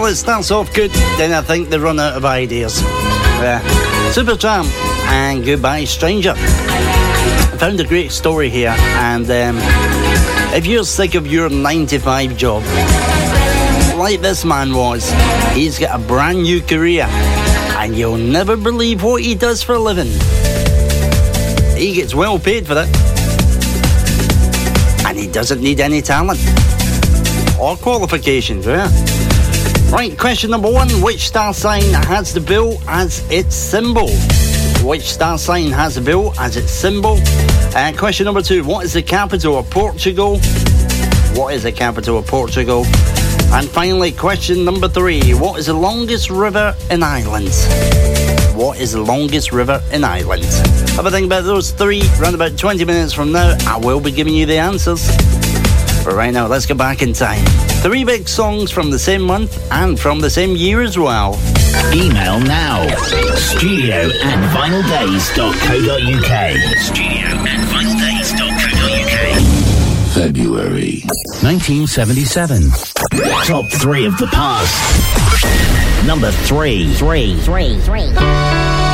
Well, it starts off good, then I think they run out of ideas. Supertramp and Goodbye Stranger. I found a great story here, and if you're sick of your 9-to-5 job, like this man was, he's got a brand new career, and you'll never believe what he does for a living. He gets well paid for it, and he doesn't need any talent or qualifications, yeah? Right, question number 1. Which star sign has the bill as its symbol? Which star sign has the bill as its symbol? Question number 2. What is the capital of Portugal? What is the capital of Portugal? And finally, question number 3. What is the longest river in Ireland? What is the longest river in Ireland? Have a think about those 3. Around about 20 minutes from now, I will be giving you the answers. But right now, let's get back in time. 3 big songs from the same month and from the same year as well. Email now. studio@vinyldays.co.uk. studio@vinyldays.co.uk. February 1977. Top 3 of the past. Number 3.